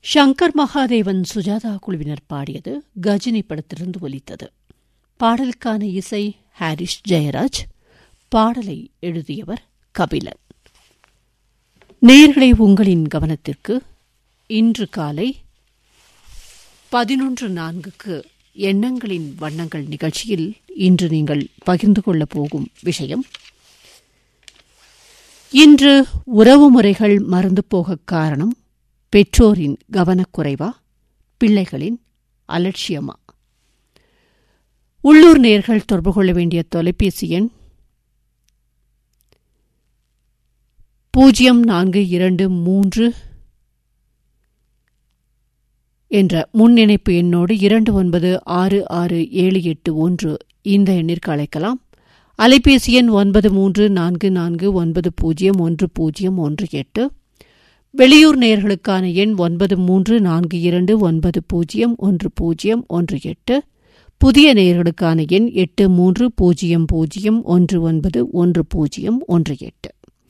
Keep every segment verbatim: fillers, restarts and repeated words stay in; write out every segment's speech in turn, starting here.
சங்கர் மகாதேவன் சுஜாதா குழுவினர் பாடியது கஜினி படத்திலிருந்து ஒலித்தது. பாடலுக்கான இசை ஹாரிஸ் ஜெயராஜ். பாடலை எழுதியவர் கபிலன். நேயர்களே, உங்களின் கவனத்திற்கு இன்று காலை பதினொன்று நான்குக்கு எண்ணங்களின் வண்ணங்கள் நிகழ்ச்சியில் இன்று நீங்கள் பகிர்ந்து கொள்ளப் போகும் விஷயம், இன்று உறவுமுறைகள் மறந்து போக காரணம் பெற்றோரின் கவனக்குறைவா, பிள்ளைகளின் அலட்சியமா? உள்ளூர் நேயர்கள் தொடர்பு கொள்ள வேண்டிய தொலைபேசி எண் பூஜ்ஜியம் நான்கு இரண்டு மூன்று என்ற முன்னிணைப்பு எண்ணோடு இரண்டு ஒன்பது ஆறு ஆறு ஏழு எட்டு ஒன்று இந்த எண்ணிற்கு அழைக்கலாம். அலைபேசி எண் ஒன்பது மூன்று நான்கு நான்கு ஒன்பது பூஜ்ஜியம் ஒன்று பூஜ்ஜியம் ஒன்று எட்டு. வெளியூர் நேயர்களுக்கான எண் ஒன்பது மூன்று நான்கு இரண்டு ஒன்பது பூஜ்ஜியம் ஒன்று பூஜ்ஜியம் ஒன்று எட்டு. புதிய நேயர்களுக்கான எண் எட்டு மூன்று பூஜ்ஜியம் பூஜ்ஜியம் ஒன்று ஒன்பது ஒன்று பூஜ்ஜியம் ஒன்று எட்டு.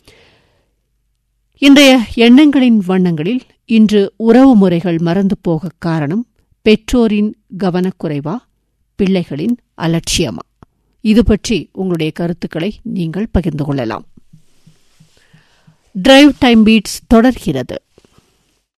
இன்றைய எண்ணங்களின் வண்ணங்களில் இன்று உறவு முறைகள் மறந்து போக காரணம் பெற்றோரின் கவனக்குறைவா, பிள்ளைகளின் அலட்சியமா? இது பற்றி உங்களுடைய கருத்துக்களை நீங்கள் பகிர்ந்து கொள்ளலாம். டிரைவ் டைம் பீட்ஸ் தொடர்கிறது.